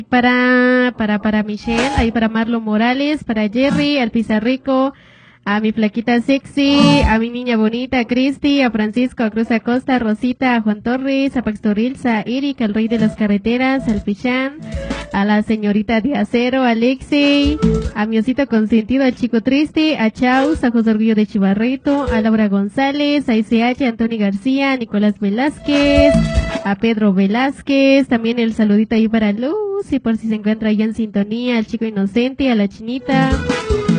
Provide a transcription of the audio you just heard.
Para Michelle, ahí para Marlon Morales, para Jerry, al Pizarrico, a mi flaquita sexy, a mi niña bonita, a Cristi, a Francisco, a Cruz Acosta, a Rosita, a Juan Torres, a Paxtorilza, a Eric, al rey de las carreteras, al Pichán, a la señorita de acero, a Alexei, a mi osito consentido, al chico triste, a Chaus, a José Orgullo de Chivarrito, a Laura González, a ICH, a Antonio García, a Nicolás Velázquez, a Pedro Velázquez, también el saludito ahí para Luz, y por si se encuentra ahí en sintonía, al chico inocente, a la chinita,